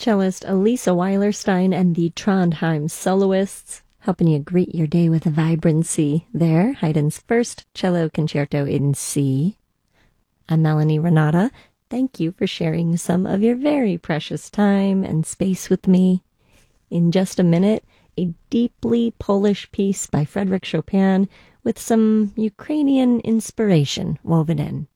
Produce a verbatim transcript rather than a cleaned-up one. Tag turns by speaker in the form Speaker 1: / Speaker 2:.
Speaker 1: cellist Elisa Weilerstein and the Trondheim Soloists, helping you greet your day with vibrancy there. Haydn's first cello concerto in C. I'm Melanie Renata. Thank you for sharing some of your very precious time and space with me. In just a minute, a deeply Polish piece by Frédéric Chopin with some Ukrainian inspiration woven in.